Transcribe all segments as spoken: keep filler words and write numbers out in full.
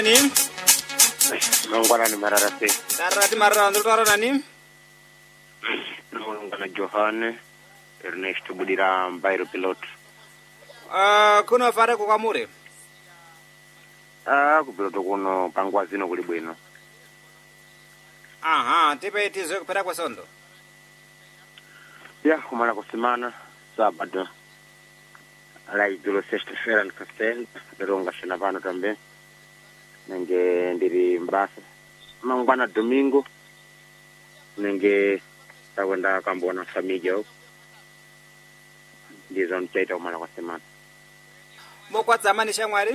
Ni? Nongwana ni mararase. Tarati marra ndutaro nani? Nongwana Johane Ernesto Budira Mbairo Pilot. Ah, kuno fare ko kamure. Ah, ku piloto kuno pangwazino kuli bwino. Aha, tipe tizo kupera kwa sondo. Ya, kumana kusimana sábado. Alai dulo sexta-feira no castelo, leronga xinavano também. Ninguém ndiri mbasa. Mangwana domingo. Ninguém tawenda kambona família. Ndizo nchaita kumana kwa semana. Mokwa zamani shangwari?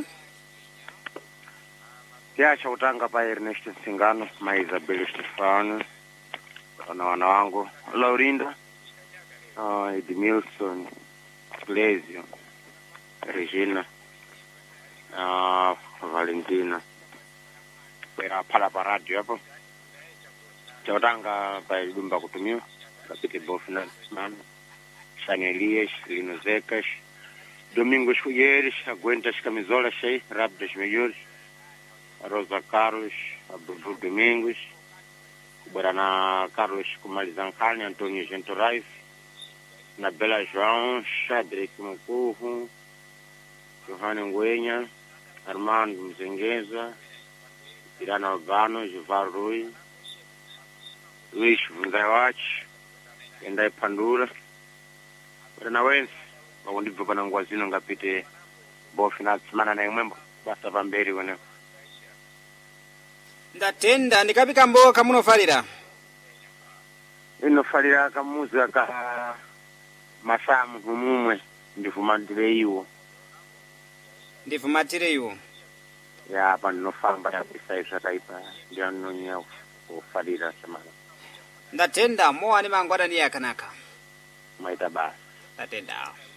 Ya chautanga pa Ernesto Singano, ma Isabel Stefano, na wana wangu Laurinda, uh, Edmilson, Clesio, Regina, uh, Valentina. Pera pala pa radio hapo. Chautanga pa Idumba kutumio, kapite Bofina Mano, Chanelias, Lino Zecas, Domingos Figueiras, Aguentas Camisolas, Shei, Rápidas Melhores, Rosa Carlos, Abdul Domingos, Barana Carlos Kumalizancani, Antônio Gentorais, Nabela João, Xadrek Mucuhu, Johanna Nguenha, Armando Mzengueza, Irana Albano, Givar Rui, Luís Vundaiwach, Endai Pandura, Barana Wensi, Wawundivu Panangwazino ngapite Bofina Tsimana na Mwembo, basta Vamberi wane. Ndatenda ndikapika mbo kamunofalira. Inofalira kamuza ka masamu humumwe ndifumandire iwo. Ndifumatire iwo. Ya hapa ndinofamba ya bisaisa taipa ndio nonya ufalira semana. Ndatenda mo ani mangwada ni yakanaka. Maita basi. Ndatenda.